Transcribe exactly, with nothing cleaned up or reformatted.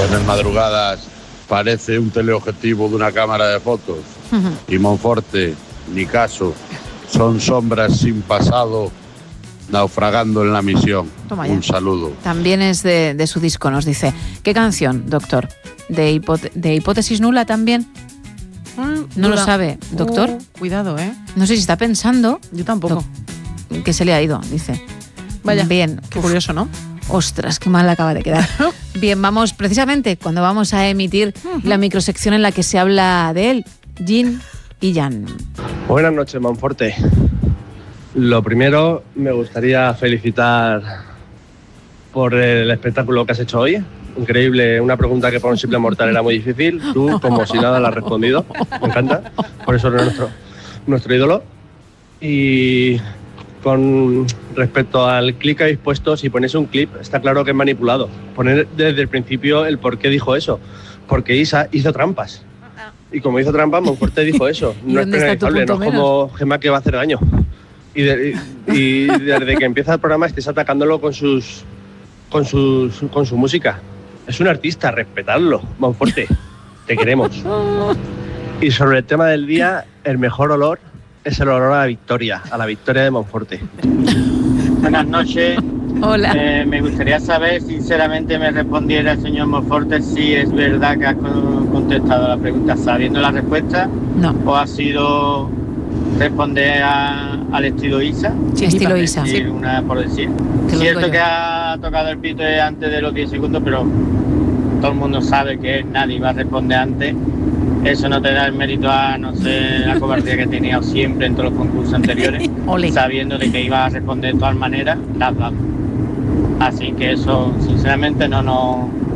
En el Madrugadas parece un teleobjetivo de una cámara de fotos. Y Monforte, ni caso, son sombras sin pasado, naufragando en la misión. Toma ya. Un saludo. También es de, de su disco, nos dice. ¿Qué canción, doctor? ¿De, hipote- de hipótesis nula también? Mm, ¿No duda. lo sabe, doctor? Uh, cuidado, ¿eh? No sé si está pensando. Yo tampoco. Do- que se le ha ido, dice. Vaya, bien. qué Uf. curioso, ¿no? Ostras, qué mal acaba de quedar. Bien, vamos precisamente cuando vamos a emitir la microsección en la que se habla de él, Jin y Jan. Buenas noches, Monforte. Lo primero, me gustaría felicitar por el espectáculo que has hecho hoy. Increíble, una pregunta que para un simple mortal era muy difícil. Tú, como si nada, la has respondido. Me encanta. Por eso eres nuestro, nuestro ídolo. Y con respecto al clip que habéis puesto, si ponéis un clip, está claro que es manipulado. Poner desde el principio el por qué dijo eso. Porque Isa hizo trampas. Y como hizo trampas, Monforte dijo eso. ¿Y No es dónde está tu penalizable, no punto es como Gemma que va a hacer daño. Y, de- y- y desde que empieza el programa estáis atacándolo con sus, con sus, con su música. Es un artista, respetadlo, Monforte. Te queremos. Y sobre el tema del día, el mejor olor es el olor a la victoria, a la victoria de Monforte. Buenas noches. Hola. Eh, me gustaría saber, sinceramente, me respondiera el señor Monforte si es verdad que has con- contestado la pregunta sabiendo la respuesta No. o ha sido responder a- al estilo Isa. Sí, estilo Isa. Decir una por decir. Te lo digo Cierto yo. que ha tocado el pito antes de los diez segundos, pero todo el mundo sabe que nadie va a responder antes. Eso no te da el mérito a, no sé, la cobardía que he tenido siempre en todos los concursos anteriores, Ole. sabiendo de que iba a responder de todas maneras, las damos. Así que eso, sinceramente, no nos